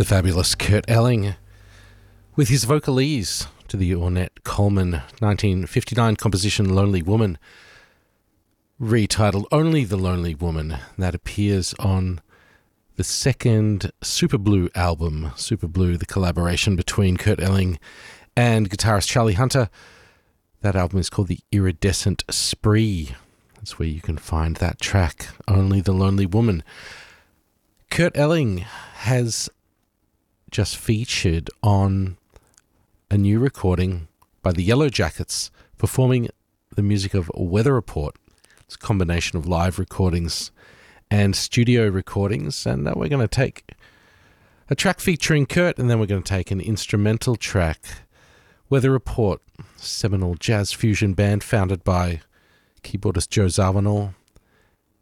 The fabulous Kurt Elling with his vocalese to the Ornette Coleman 1959 composition Lonely Woman, retitled Only the Lonely Woman, that appears on the second Super Blue album. Super Blue, the collaboration between Kurt Elling and guitarist Charlie Hunter. That album is called The Iridescent Spree. That's where you can find that track, Only the Lonely Woman. Kurt Elling has just featured on a new recording by the Yellow Jackets performing the music of Weather Report. It's a combination of live recordings and studio recordings, and we're going to take a track featuring Kurt, and then we're going to take an instrumental track. Weather Report, seminal jazz fusion band founded by keyboardist Joe Zawinul,